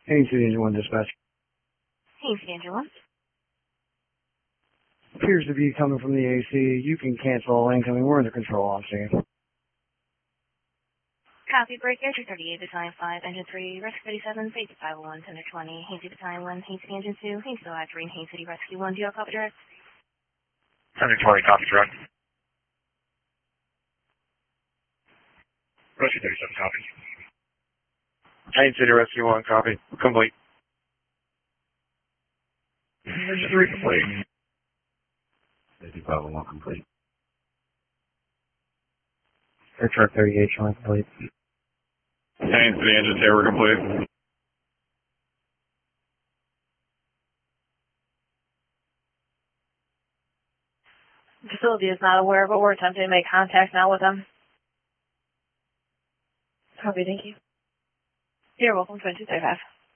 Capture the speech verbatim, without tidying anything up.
Haines City Engine one dispatch. Haines City Engine one. Appears to be coming from the A C. You can cancel all incoming. We're under control. I'm seeing. Copy. Break air two thirty-eight, Battalion five, Engine three, Rescue thirty-seven, Safety five oh one, Center twenty, Haines City Battalion one, Haines City Engine two, Haines City Actor, Haines City Rescue one. Do you have copy direct? Center twenty, copy direct. Rescue thirty-seven, copy. Haines City Rescue one, copy. Complete. Engine three, complete. Safety five oh one, complete. Air Truck thirty-eight, showing complete. Haines City Engine two, we're complete. The facility is not aware, but we're attempting to make contact now with them. Copy, thank you. You're welcome, twenty-two thirty-five.